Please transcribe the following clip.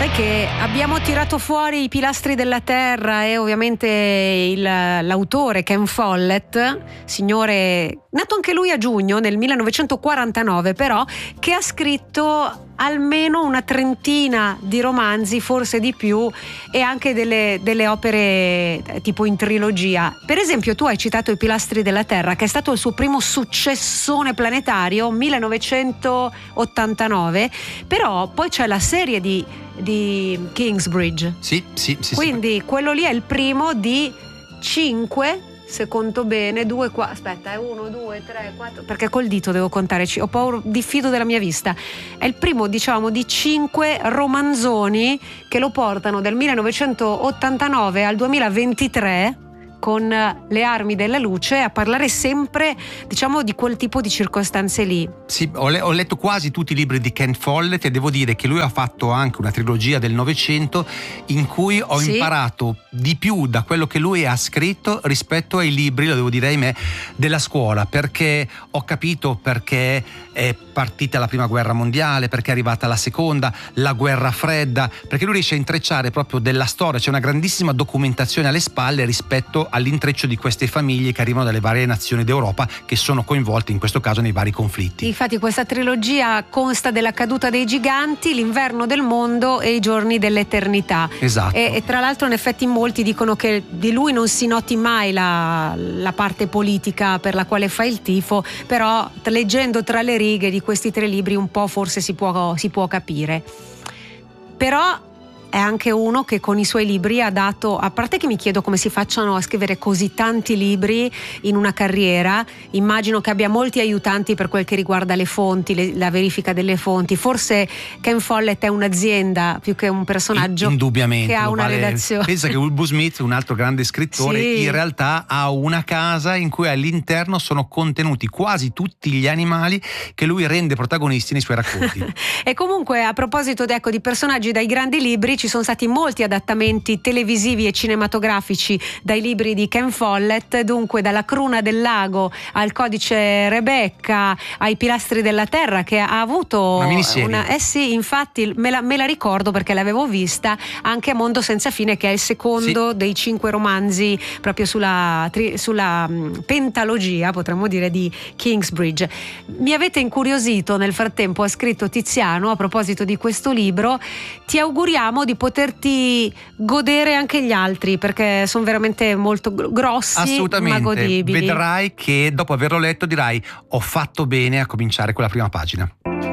Sai che abbiamo tirato fuori I pilastri della terra e ovviamente l'autore Ken Follett, signore nato anche lui a giugno nel 1949, però, che ha scritto almeno una trentina di romanzi, forse di più, e anche delle opere tipo in trilogia. Per esempio, tu hai citato I pilastri della terra, che è stato il suo primo successone planetario, 1989, però poi c'è la serie di Kingsbridge. Sì. Quindi quello lì è il primo di 5, se conto bene, 2 qua, aspetta, è 1, 2, 3, 4, perché col dito devo contare, ho paura, diffido della mia vista. È il primo, diciamo, di 5 romanzoni che lo portano dal 1989 al 2023 con le armi della luce a parlare sempre, diciamo, di quel tipo di circostanze lì. Sì, ho letto quasi tutti i libri di Ken Follett e devo dire che lui ha fatto anche una trilogia del Novecento in cui ho imparato di più da quello che lui ha scritto rispetto ai libri, lo devo dire, ahimè, della scuola, perché ho capito perché è partita la prima guerra mondiale, perché è arrivata la seconda, la guerra fredda, perché lui riesce a intrecciare proprio della storia, c'è una grandissima documentazione alle spalle rispetto all'intreccio di queste famiglie che arrivano dalle varie nazioni d'Europa che sono coinvolte in questo caso nei vari conflitti. Infatti questa trilogia consta della caduta dei giganti, l'inverno del mondo e i giorni dell'eternità. Esatto. E tra l'altro in effetti molti dicono che di lui non si noti mai la parte politica per la quale fa il tifo, però leggendo tra le righe di questi 3 libri un po' forse si può capire. Però è anche uno che con i suoi libri ha dato, a parte che mi chiedo come si facciano a scrivere così tanti libri in una carriera, immagino che abbia molti aiutanti per quel che riguarda le fonti, la verifica delle fonti. Forse Ken Follett è un'azienda più che un personaggio. Indubbiamente, che ha una redazione. Pensa che Wilbur Smith, un altro grande scrittore, sì, in realtà ha una casa in cui all'interno sono contenuti quasi tutti gli animali che lui rende protagonisti nei suoi racconti. E comunque, a proposito di personaggi dai grandi libri, ci sono stati molti adattamenti televisivi e cinematografici dai libri di Ken Follett, dunque dalla Cruna del Lago al Codice Rebecca ai Pilastri della Terra, che ha avuto una miniserie. Sì, infatti me la ricordo perché l'avevo vista, anche a Mondo senza fine, che è il secondo dei 5 romanzi proprio sulla pentalogia, potremmo dire, di Kingsbridge. Mi avete incuriosito, nel frattempo ha scritto Tiziano a proposito di questo libro. Ti auguriamo di poterti godere anche gli altri, perché sono veramente molto grossi. Assolutamente, ma godibili. Vedrai che dopo averlo letto dirai: ho fatto bene a cominciare con la prima pagina.